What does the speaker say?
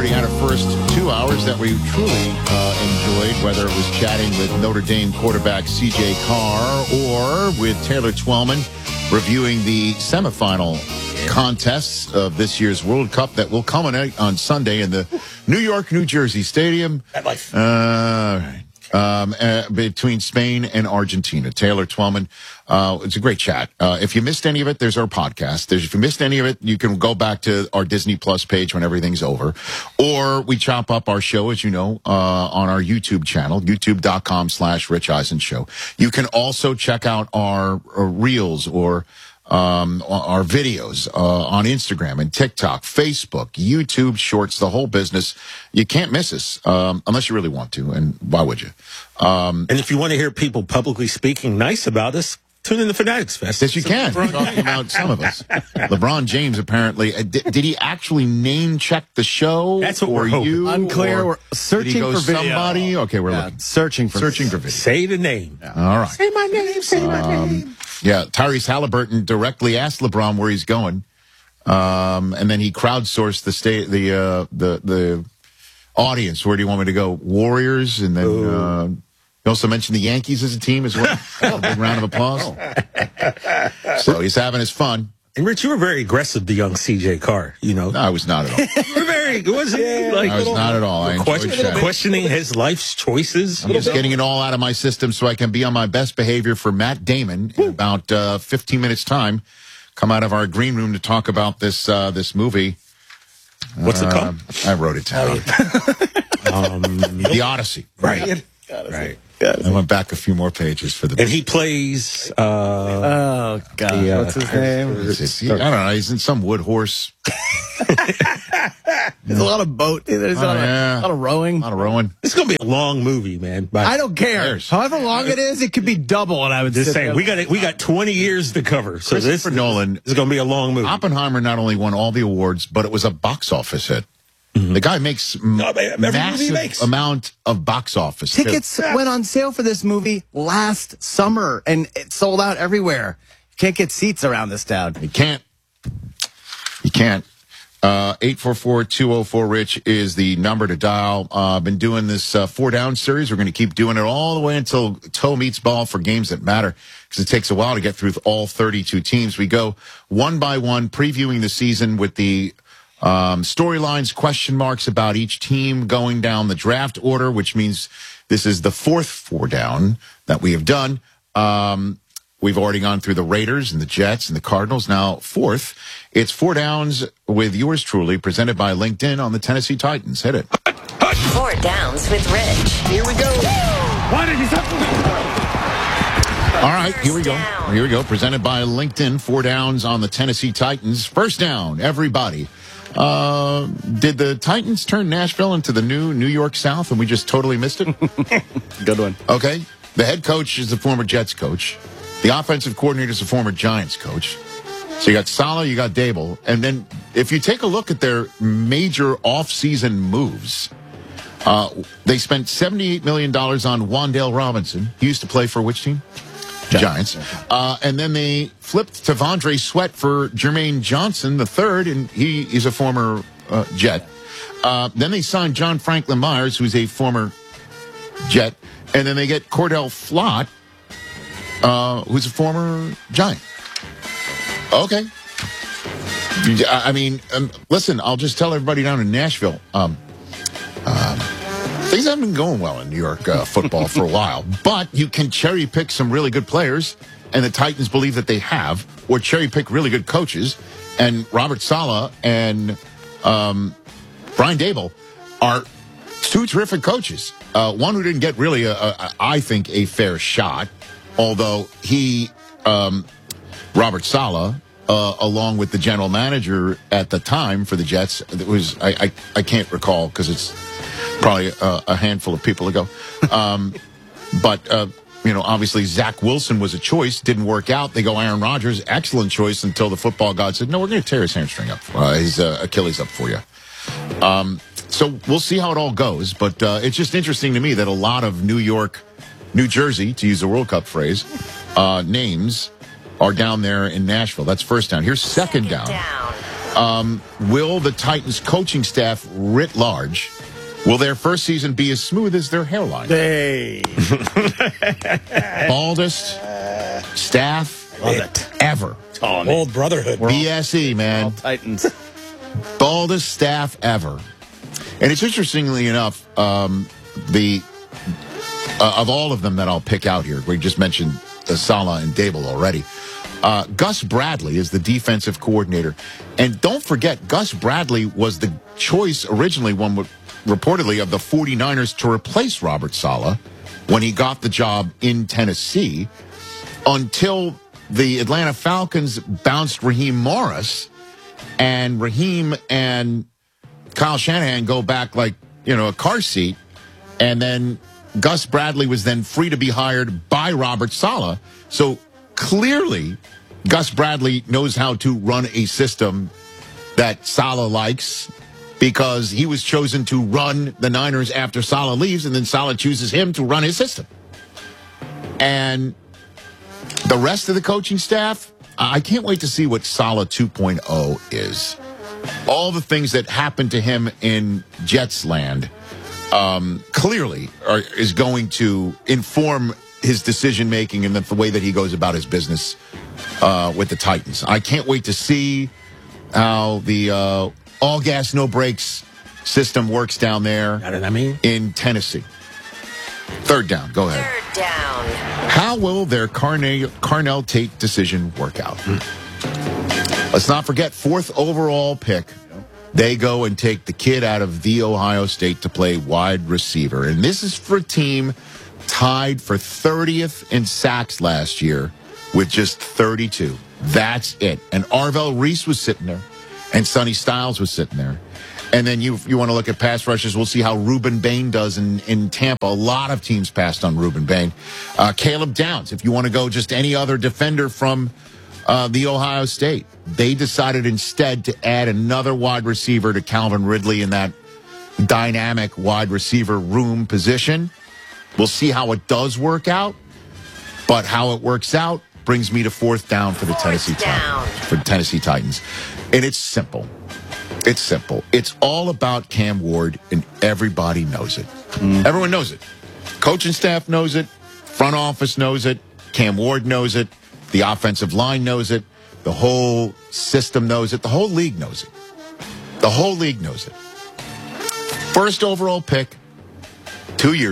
already had our first 2 hours that we truly enjoyed, whether it was chatting with Notre Dame quarterback C.J. Carr or with Taylor Twellman reviewing the semifinal contests of this year's World Cup that will culminate on Sunday in the New York, New Jersey Stadium. Between Spain and Argentina. Taylor Twellman. It's a great chat. If you missed any of it, there's our podcast. If you missed any of it, you can go back to our Disney Plus page when everything's over. Or we chop up our show, as you know, on our YouTube channel, youtube.com/Rich Eisen Show. You can also check out our reels or our videos on Instagram and TikTok, Facebook, YouTube Shorts, the whole business. You can't miss us unless you really want to, and why would you? And if you want to hear people publicly speaking nice about us, tune in to Fanatics Fest. Yes, you can. Talking about some of us. LeBron James apparently did he actually name check the show? That's what we're hoping. You, unclear. We're searching for video. Somebody. Okay, we're looking. Searching for video. Say the name. Yeah. All right. Say my name. Say my name. Yeah, Tyrese Halliburton directly asked LeBron where he's going, and then he crowdsourced the audience. Where do you want me to go? Warriors, and then he also mentioned the Yankees as a team as well. A big round of applause. So he's having his fun. And Rich, you were very aggressive to young C.J. Carr. You know, no, I was not at all. You were very. Was he? Like, I was not at all. I questioning his life's choices. I'm just getting it all out of my system so I can be on my best behavior for Matt Damon in about 15 minutes time. Come out of our green room to talk about this movie. What's it called? I wrote it down. The Odyssey. Right. Right. I went back a few more pages for the. And he plays. Oh God, what's his name? I don't know. He's in some wood horse. There's a lot of boat. There's a lot of rowing. A lot of rowing. It's gonna be a long movie, man. I don't care. However long it is, it could be double. And I would just say we got 20 years to cover. So Christopher Nolan is gonna be a long movie. Oppenheimer not only won all the awards, but it was a box office hit. The guy makes massive amount of box office. Tickets went on sale for this movie last summer, and it sold out everywhere. You can't get seats around this town. You can't. 844-204-RICH is the number to dial. Been doing this 4-down series. We're going to keep doing it all the way until toe meets ball for games that matter, because it takes a while to get through all 32 teams. We go one by one, previewing the season with the storylines, question marks about each team going down the draft order, which means this is the fourth 4-down that we have done. We've already gone through the Raiders and the Jets and the Cardinals. Now, fourth, it's 4 downs with yours truly, presented by LinkedIn on the Tennessee Titans. Hit it. 4 Downs with Rich. Here we go. Why did he stop? All right, here we go. Here we go. Presented by LinkedIn. 4 downs on the Tennessee Titans. First down, everybody. Did the Titans turn Nashville into the New York South and we just totally missed it? Good one. Okay. The head coach is the former Jets coach. The offensive coordinator is the former Giants coach. So you got Saleh, you got Dable. And then if you take a look at their major offseason moves, they spent $78 million on Wan'Dale Robinson. He used to play for which team? Giants. And then they flipped to Tavondre Sweat for Jermaine Johnson III, and he is a former Jet. Then they signed John Franklin Myers, who's a former Jet. And then they get Cordell Flott, who's a former Giant. Okay. I mean, listen, I'll just tell everybody down in Nashville, things haven't been going well in New York football for a while, but you can cherry pick some really good players, and the Titans believe that they have, or cherry pick really good coaches, and Robert Saleh and Brian Dable are 2 terrific coaches. One who didn't get really, I think, a fair shot, although he, Robert Saleh, along with the general manager at the time for the Jets, it was I can't recall because it's probably a handful of people ago. But obviously Zach Wilson was a choice, didn't work out. They go Aaron Rodgers, excellent choice until the football god said, no, we're going to tear his hamstring up, his Achilles up for you. So we'll see how it all goes. But it's just interesting to me that a lot of New Jersey, to use the World Cup phrase, names are down there in Nashville. That's first down. Here's second down. Will the Titans coaching staff writ large, will their first season be as smooth as their hairline? Hey. Baldest staff ever. Old brotherhood. BSE, man. Titans. Baldest staff ever. And it's interestingly enough, of all of them that I'll pick out here, we just mentioned Saleh and Dable already. Gus Bradley is the defensive coordinator. And don't forget, Gus Bradley was the choice originally, reportedly, of the 49ers to replace Robert Saleh when he got the job in Tennessee, until the Atlanta Falcons bounced Raheem Morris, and Raheem and Kyle Shanahan go back like, a car seat, and then Gus Bradley was then free to be hired by Robert Saleh. So clearly, Gus Bradley knows how to run a system that Saleh likes, because he was chosen to run the Niners after Saleh leaves, and then Saleh chooses him to run his system. And the rest of the coaching staff, I can't wait to see what Saleh 2.0 is. All the things that happened to him in Jets land clearly is going to inform his decision-making and the way that he goes about his business with the Titans. I can't wait to see how the all gas, no brakes system works down there in Tennessee. Third down. Go ahead. Third down. How will their Carnell Tate decision work out? Let's not forget, 4th overall pick. They go and take the kid out of The Ohio State to play wide receiver. And this is for a team tied for 30th in sacks last year with just 32. That's it. And Arvell Reese was sitting there, and Sonny Styles was sitting there. And then you want to look at pass rushes, we'll see how Reuben Bain does in Tampa. A lot of teams passed on Reuben Bain. Caleb Downs, if you want to go just any other defender from the Ohio State. They decided instead to add another wide receiver to Calvin Ridley in that dynamic wide receiver room position. We'll see how it does work out, but how it works out brings me to 4th down for the Tennessee Titans. And it's simple. It's simple. It's all about Cam Ward, and everybody knows it. Everyone knows it. Coaching staff knows it. Front office knows it. Cam Ward knows it. The offensive line knows it. The whole system knows it. The whole league knows it. The whole league knows it. 1st overall pick 2 years